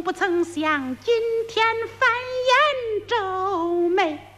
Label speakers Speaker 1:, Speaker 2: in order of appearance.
Speaker 1: 不曾想今天翻眼皱眉。